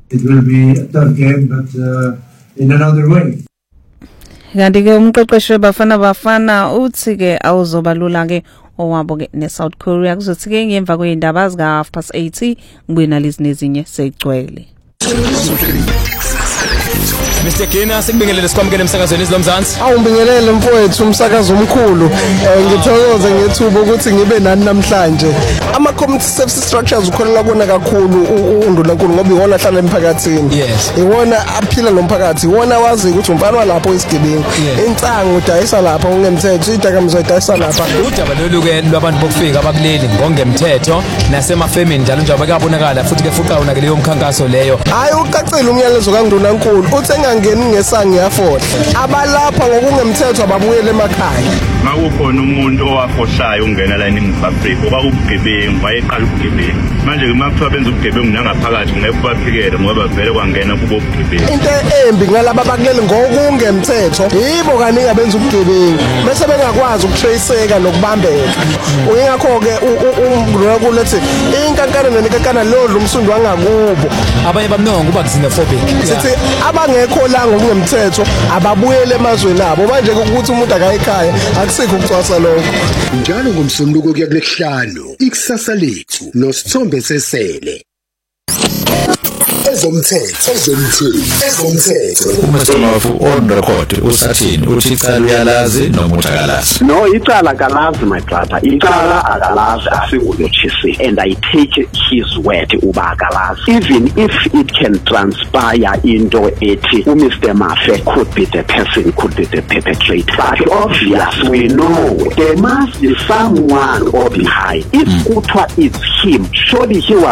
it will be a tough game, but in another way. Kanti ke umqeqeshi weBafana uthi ke awuzobalula ke owabo ke neSouth Korea kuzothi ke ngemva kweindaba zika 8:30 ngibuyena lezi nezinye segcwele. Mr. Gina sikubingelele sikwamukele emsakazweni izilomzansi. Awubingelele mfowethu umsakazo omkhulu. Ngithokoze ngethuba ukuthi ngibe nani namhlanje. Ama community service structures ukholela kona kakhulu uNdunankulu ngoba iwona ahlala emphakathini. Yes. Iwona aphila nomphakathi, iwona wazi ukuthi umfana walapho isigebengu. Insangu udayisa lapha ungemthetho, idakamizwa idayisa lapha. Udaba loluke lwabantu bokufika abakuleli ngongemthetho nasemafemini njalo nje abakabonakala futhi ke fuqa una ke leyo mkhankaso leyo. Hayi ucacile umyalezo kaNdunankulu uthi engangeni ngesangi yafohla. Abalapha ngokungemthetho ababuyele emakhaya. Makukhona umuntu owafohlayo ungena la eNingizimu Afrika obakubugebengu wayeqala ubugebengu manje makuthiwa benza ubugebengu nangaphakathi ngeke baphikele ngoba vele kwangena kubo ubugebengu. Into embi ngalaba bakuleli ngokungemthetho yibo kaningi abenza ubugebengu bese bengakwazi ukutraceka nokubambeka. Uyingakho ke uNdunankulu ethi inkankana nenkankana lodlu umsundo wangakubo. Abanye bamnonga kuba xenophobic. Sithi abangekho la ngokungemthetho ababuyele emazweni abo manje ukuthi umuntu akayikhaya asikho ukucwasa lokho. Njalo ngomsombuluko kuya kulesihlanu ikusasa lethu noSithombe Sesele. Ezomthetho uMasomafu on record usathini uthi icala uyalazi noma uthakalazi. No, icala akalazi my brother, icala akalazi asikulochisi and I take his word uba akalazi. Even if it can transpire into ethi Mr. Mafe could be the person, could be the perpetrator, but obviously we know there must be someone or behind. If kuthiwa it's him, surely he was